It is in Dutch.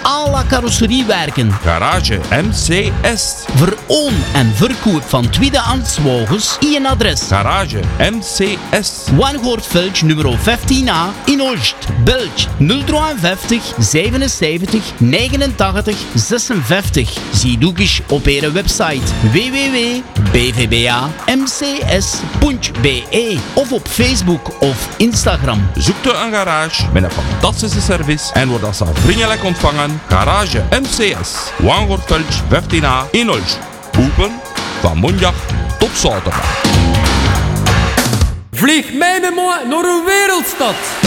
Alla carrosseriewerken. Garage MCS. Veroon en verkoop van tweedehands wagens. Eén adres. Garage MCS. Wangoortveld nummer 15A in Olst. Belg 053 77 89 56. Zie ook eens op hun website www.bvbamcs.be of op Facebook of Instagram. Zoekt u een garage met een fantastische service en wordt als vriendelijk ontvangen. Garage MCS. Wangoortveld 15A in Olst. Open van maandag tot zaterdag. Vlieg mij naar een wereldstad.